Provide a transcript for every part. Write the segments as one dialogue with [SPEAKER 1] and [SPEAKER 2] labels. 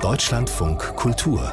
[SPEAKER 1] Deutschlandfunk Kultur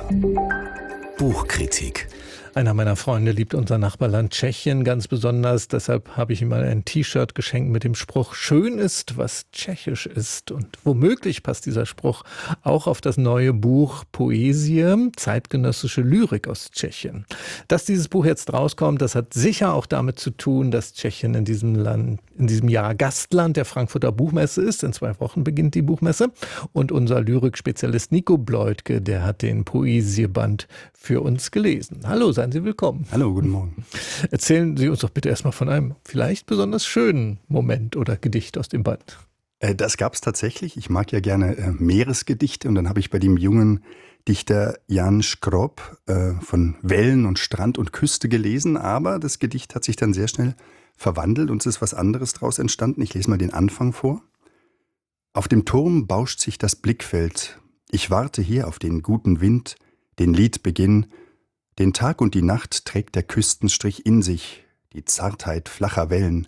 [SPEAKER 1] Buchkritik.
[SPEAKER 2] Einer meiner Freunde liebt unser Nachbarland Tschechien ganz besonders. Deshalb habe ich ihm mal ein T-Shirt geschenkt mit dem Spruch: Schön ist, was tschechisch ist. Und womöglich passt dieser Spruch auch auf das neue Buch Poesie, zeitgenössische Lyrik aus Tschechien. Dass dieses Buch jetzt rauskommt, das hat sicher auch damit zu tun, dass Tschechien in diesem Jahr Gastland der Frankfurter Buchmesse ist. In 2 Wochen beginnt die Buchmesse. Und unser Lyrikspezialist Nico Bleutke, der hat den Poesieband für uns gelesen. Hallo, seien Sie willkommen.
[SPEAKER 3] Hallo, guten Morgen.
[SPEAKER 2] Erzählen Sie uns doch bitte erstmal von einem vielleicht besonders schönen Moment oder Gedicht aus dem Band.
[SPEAKER 3] Das gab es tatsächlich. Ich mag ja gerne Meeresgedichte. Und dann habe ich bei dem jungen Dichter Jan Škrob von Wellen und Strand und Küste gelesen. Aber das Gedicht hat sich dann sehr schnell verwandelt und es ist was anderes daraus entstanden. Ich lese mal den Anfang vor. Auf dem Turm bauscht sich das Blickfeld. Ich warte hier auf den guten Wind, den Liedbeginn. Den Tag und die Nacht trägt der Küstenstrich in sich, die Zartheit flacher Wellen.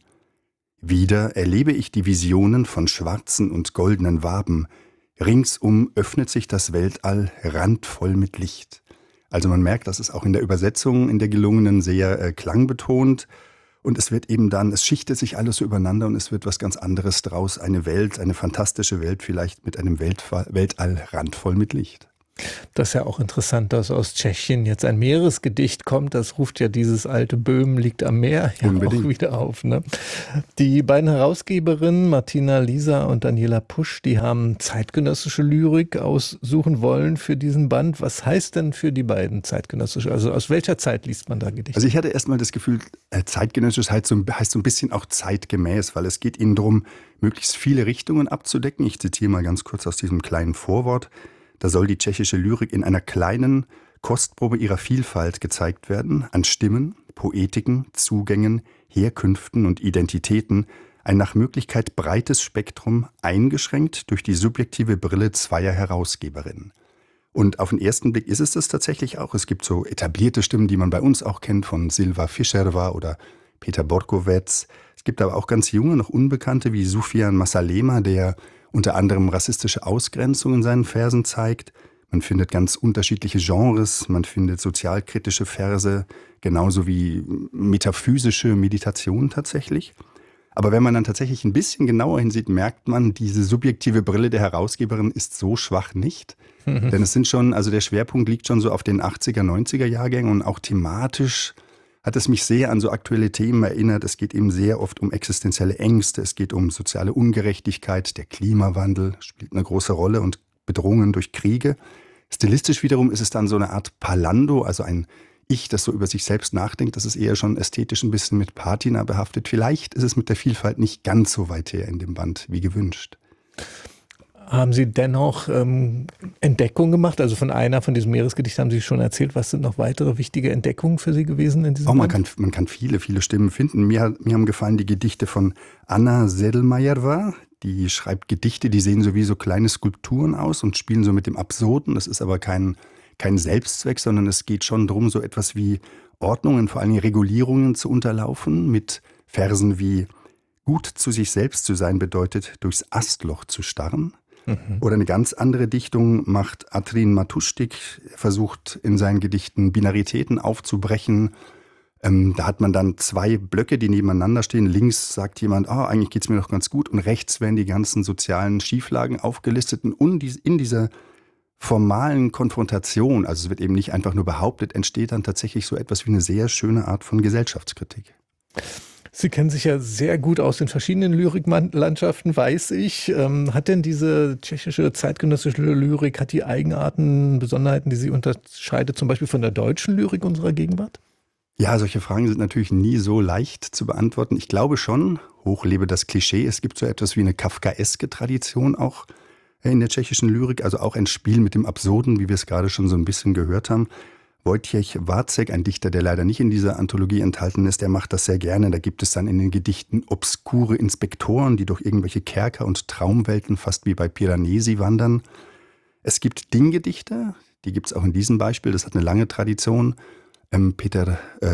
[SPEAKER 3] Wieder erlebe ich die Visionen von schwarzen und goldenen Waben. Ringsum öffnet sich das Weltall randvoll mit Licht. Also man merkt, das ist auch in der Übersetzung, in der gelungenen, sehr klangbetont. Und es wird eben dann, es schichtet sich alles so übereinander und es wird was ganz anderes draus. Eine Welt, eine fantastische Welt vielleicht mit einem Weltall randvoll mit Licht.
[SPEAKER 2] Das ist ja auch interessant, dass aus Tschechien jetzt ein Meeresgedicht kommt. Das ruft ja dieses alte Böhmen liegt am Meer ja auch wieder auf. Ne? Die beiden Herausgeberinnen, Martina Lisa und Daniela Pusch, die haben zeitgenössische Lyrik aussuchen wollen für diesen Band. Was heißt denn für die beiden zeitgenössische? Also aus welcher Zeit liest man da Gedichte?
[SPEAKER 3] Also ich hatte erstmal das Gefühl, zeitgenössisch heißt so ein bisschen auch zeitgemäß, weil es geht ihnen darum, möglichst viele Richtungen abzudecken. Ich zitiere mal ganz kurz aus diesem kleinen Vorwort. Da soll die tschechische Lyrik in einer kleinen Kostprobe ihrer Vielfalt gezeigt werden, an Stimmen, Poetiken, Zugängen, Herkünften und Identitäten, ein nach Möglichkeit breites Spektrum, eingeschränkt durch die subjektive Brille zweier Herausgeberinnen. Und auf den ersten Blick ist es das tatsächlich auch. Es gibt so etablierte Stimmen, die man bei uns auch kennt, von Silva Fischerva oder Peter Borkovec. Es gibt aber auch ganz junge, noch Unbekannte wie Sufjan Masalema, der unter anderem rassistische Ausgrenzung in seinen Versen zeigt. Man findet ganz unterschiedliche Genres, man findet sozialkritische Verse, genauso wie metaphysische Meditationen tatsächlich. Aber wenn man dann tatsächlich ein bisschen genauer hinsieht, merkt man, diese subjektive Brille der Herausgeberin ist so schwach nicht. Denn es sind schon, also der Schwerpunkt liegt schon so auf den 80er, 90er Jahrgängen und auch thematisch hat es mich sehr an so aktuelle Themen erinnert. Es geht eben sehr oft um existenzielle Ängste, es geht um soziale Ungerechtigkeit, der Klimawandel spielt eine große Rolle und Bedrohungen durch Kriege. Stilistisch wiederum ist es dann so eine Art Parlando, also ein Ich, das so über sich selbst nachdenkt. Das ist eher schon ästhetisch ein bisschen mit Patina behaftet. Vielleicht ist es mit der Vielfalt nicht ganz so weit her in dem Band wie gewünscht.
[SPEAKER 2] Haben Sie dennoch Entdeckungen gemacht? Also von diesem Meeresgedicht haben Sie schon erzählt. Was sind noch weitere wichtige Entdeckungen für Sie gewesen in diesem Band?
[SPEAKER 3] Man kann viele Stimmen finden. Mir haben gefallen die Gedichte von Anna Sedlmayeva. Die schreibt Gedichte, die sehen so wie so kleine Skulpturen aus und spielen so mit dem Absurden. Das ist aber kein Selbstzweck, sondern es geht schon darum, so etwas wie Ordnungen, vor allem Regulierungen zu unterlaufen. Mit Versen wie: Gut zu sich selbst zu sein bedeutet, durchs Astloch zu starren. Oder eine ganz andere Dichtung macht Atrin Matuschtik, versucht in seinen Gedichten Binaritäten aufzubrechen. Da hat man dann 2 Blöcke, die nebeneinander stehen. Links sagt jemand, eigentlich geht's mir doch ganz gut. Und rechts werden die ganzen sozialen Schieflagen aufgelistet. Und in dieser formalen Konfrontation, also es wird eben nicht einfach nur behauptet, entsteht dann tatsächlich so etwas wie eine sehr schöne Art von Gesellschaftskritik.
[SPEAKER 2] Sie kennen sich ja sehr gut aus in verschiedenen Lyriklandschaften, weiß ich. Hat denn diese tschechische zeitgenössische Lyrik, hat die Eigenarten, Besonderheiten, die sie unterscheidet, zum Beispiel von der deutschen Lyrik unserer Gegenwart?
[SPEAKER 3] Ja, solche Fragen sind natürlich nie so leicht zu beantworten. Ich glaube schon, hochlebe das Klischee, es gibt so etwas wie eine kafkaeske Tradition auch in der tschechischen Lyrik, also auch ein Spiel mit dem Absurden, wie wir es gerade schon so ein bisschen gehört haben. Wojciech Wacek, ein Dichter, der leider nicht in dieser Anthologie enthalten ist, der macht das sehr gerne. Da gibt es dann in den Gedichten obskure Inspektoren, die durch irgendwelche Kerker und Traumwelten fast wie bei Piranesi wandern. Es gibt Dinggedichte, die gibt es auch in diesem Beispiel, das hat eine lange Tradition. Peter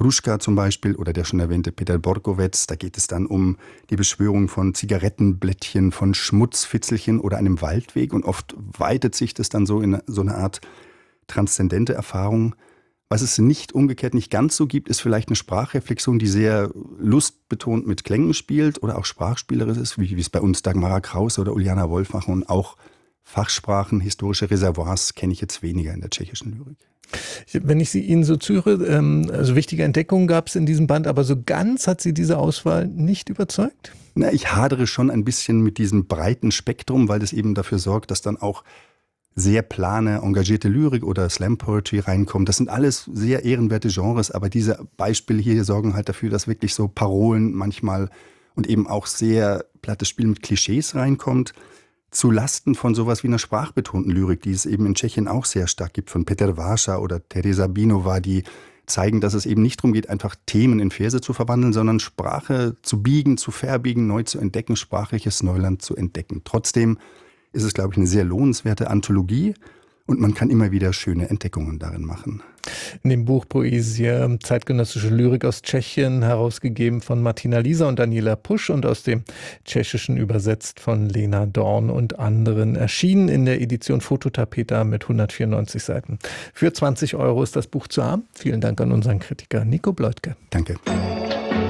[SPEAKER 3] Hruška zum Beispiel oder der schon erwähnte Peter Borkovec. Da geht es dann um die Beschwörung von Zigarettenblättchen, von Schmutzfitzelchen oder einem Waldweg. Und oft weitet sich das dann so in so eine Art transzendente Erfahrung. Was es nicht umgekehrt nicht ganz so gibt, ist vielleicht eine Sprachreflexion, die sehr lustbetont mit Klängen spielt oder auch sprachspielerisch ist, wie es bei uns Dagmara Krause oder Uliana Wolf machen. Und auch Fachsprachen, historische Reservoirs kenne ich jetzt weniger in der tschechischen Lyrik.
[SPEAKER 2] Wenn ich Ihnen so zuhöre, also wichtige Entdeckungen gab es in diesem Band, aber so ganz hat Sie diese Auswahl nicht überzeugt?
[SPEAKER 3] Na, ich hadere schon ein bisschen mit diesem breiten Spektrum, weil das eben dafür sorgt, dass dann auch sehr plane, engagierte Lyrik oder Slam Poetry reinkommt. Das sind alles sehr ehrenwerte Genres, aber diese Beispiele hier sorgen halt dafür, dass wirklich so Parolen manchmal und eben auch sehr plattes Spiel mit Klischees reinkommt, zu Lasten von sowas wie einer sprachbetonten Lyrik, die es eben in Tschechien auch sehr stark gibt, von Peter Váša oder Teresa Binova, die zeigen, dass es eben nicht darum geht, einfach Themen in Verse zu verwandeln, sondern Sprache zu biegen, zu verbiegen, neu zu entdecken, sprachliches Neuland zu entdecken. Trotzdem ist es, glaube ich, eine sehr lohnenswerte Anthologie und man kann immer wieder schöne Entdeckungen darin machen.
[SPEAKER 2] In dem Buch Poesie, zeitgenössische Lyrik aus Tschechien, herausgegeben von Martina Lieser und Daniela Pusch und aus dem Tschechischen übersetzt von Lena Dorn und anderen, erschienen in der Edition Fototapeta mit 194 Seiten. Für 20 € ist das Buch zu haben. Vielen Dank an unseren Kritiker Nico Bleutke.
[SPEAKER 3] Danke.